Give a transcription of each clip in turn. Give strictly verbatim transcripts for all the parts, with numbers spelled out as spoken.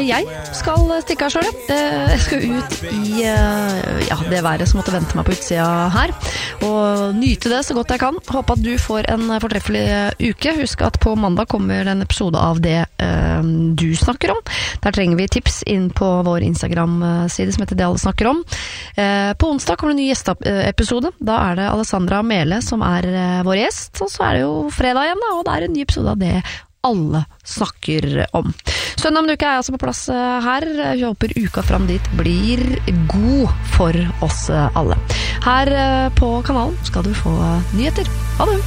jeg skal stikke av selv. Jeg skal ut i ja, det været som måtte vente meg på utsida her, og nyte det så godt jeg kan. Håper at du får en fortreffelig uke. Husk at på mandag kommer en episode av det uh, du snakker om. Der trenger vi tips inn på vår Instagram-side som heter Det alle snakker om. Uh, på onsdag kommer det en ny gjesteepisode. Da er det Alessandra Mele som er uh, vår gjest, og så er det jo fredag igjen da, og det er en ny episode av Det alle snakker om. Søndag om en uke er jeg altså på plass her. Jeg håper uka fram dit blir god for oss alle. Her på kanalen skal du få nyheter. Ha det!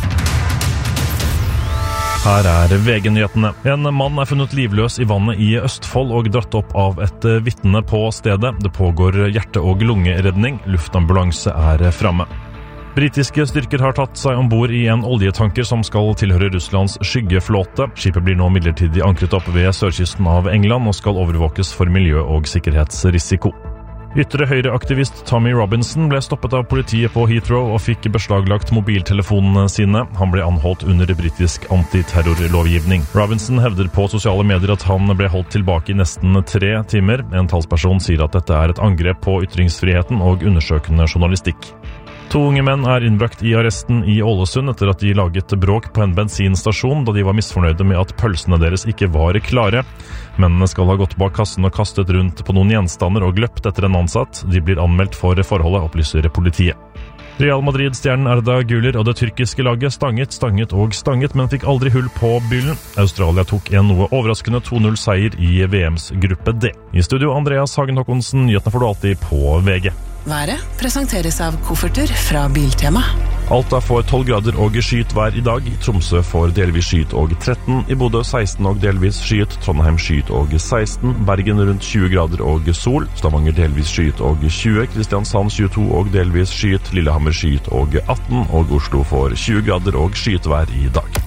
Her er V G-nyhetene. En mann er funnet livløs i vannet i Østfold og dratt opp av et vitne på stedet. Det pågår hjerte- og lungeredning. Luftambulanse er fremme. Britiske styrker har tatt seg ombord i en oljetanker som skal tilhøre Russlands skyggeflåte. Skipet blir nå midlertidig ankret opp ved sørkysten av England og skal overvåkes for miljø- og sikkerhetsrisiko. Ytre høyreaktivist Tommy Robinson ble stoppet av politiet på Heathrow og fikk beslaglagt mobiltelefonene sine. Han ble anholdt under britisk antiterrorlovgivning. Robinson hevder på sosiale medier at han ble holdt tilbake i nesten tre timer. En talsperson sier at dette er et angrep på ytringsfriheten og undersøkende journalistikk. To unge menn er innbrakt i arresten i Ålesund etter at de laget bråk på en bensinstasjon da de var misfornøyde med at pølsene deres ikke var klare. Mennene skal ha gått bak kassen og kastet rundt på noen gjenstander og løpt etter en ansatt. De blir anmeldt for forholdet, opplyser politiet. Real Madrid-stjernen Arda Güler og det tyrkiske laget stanget, stanget og stanget, men fikk aldri hull på byllen. Australia tok en noe overraskende to null seier i V M's gruppe D. I studio Andreas Hagen Håkonsen, nyhetene får du alltid på V G. Været presenteres av kofferter fra Biltema. Alta får tolv grader og skyet vær i dag. Tromsø får delvis skyet og tretten. I Bodø seksten og delvis skyet. Trondheim skyet og seksten. Bergen rundt tjue grader og sol. Stavanger delvis skyet og tjue. Kristiansand tjueto og delvis skyet. Lillehammer skyet og atten. Og Oslo får tjue grader og skyet vær i dag.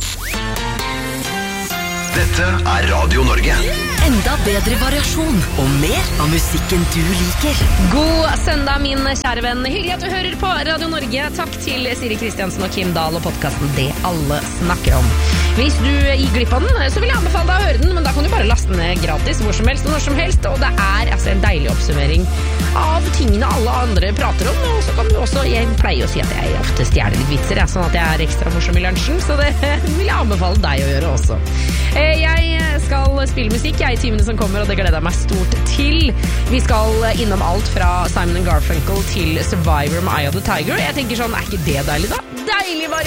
Dette er Radio Norge. Enda bedre variasjon og mer av musikken du liker. God søndag, min kjære venn. Hyggelig at du hører på Radio Norge. Takk til Siri Kristiansen og Kim Dahl og podcasten Det alle snakker om. Hvis du gir glipp av den, så vil jeg anbefale deg å høre den, men da kan du bare laste den ned gratis hvor som helst og når som helst, og det er altså en deilig oppsummering av tingene alle andre prater om, og så kan du også, jeg pleier å si at jeg ofte stjeler litt vitser, jeg, sånn at jeg er ekstra morsom i lunsjen, så det vil jeg anbefale deg å gjøre også. Jeg skal spille musikk jeg, i timene som kommer, og det gleder jeg meg stort til. Vi skal innom alt fra Simon and Garfunkel til Survivor med Eye of the Tiger. Jeg tenker sånn, er ikke det deilig da? Deilig variasjon!